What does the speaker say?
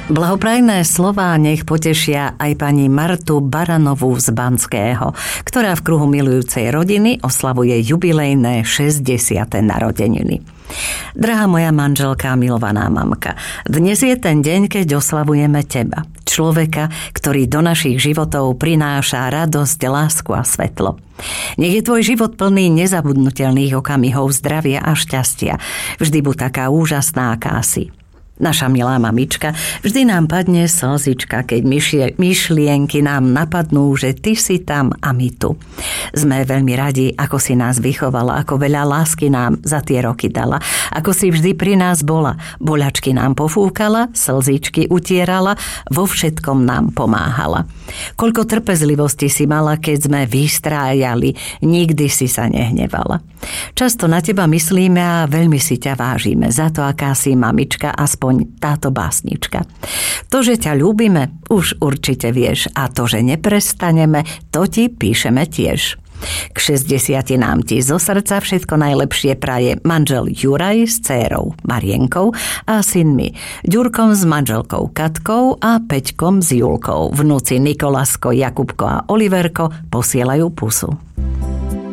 Blahoprajné slová nech potešia aj pani Martu Baranovú z Banského, ktorá v kruhu milujúcej rodiny oslavuje jubilejné 60. narodeniny. Drahá moja manželka a milovaná mamka, dnes je ten deň, keď oslavujeme teba, človeka, ktorý do našich životov prináša radosť, lásku a svetlo. Nech je tvoj život plný nezabudnutelných okamihov zdravia a šťastia. Vždy buď taká úžasná, aká si. Naša milá mamička, vždy nám padne slzička, keď myšlienky nám napadnú, že ty si tam a my tu. Sme veľmi radi, ako si nás vychovala, ako veľa lásky nám za tie roky dala, ako si vždy pri nás bola, boľačky nám pofúkala, slzičky utierala, vo všetkom nám pomáhala. Koľko trpezlivosti si mala, keď sme vystrájali, nikdy si sa nehnevala. Často na teba myslíme a veľmi si ťa vážime za to, aká si mamička, aspoň táto básnička. To, že ťa ľúbime, už určite vieš, a to, že neprestaneme, to ti píšeme tiež. K 60 nám ti zo srdca všetko najlepšie praje manžel Juraj s dcérou Marienkou a synmi Ďurkom s manželkou Katkou a Peťkom s Julkou. Vnúci Nikolasko, Jakubko a Oliverko posielajú pusu.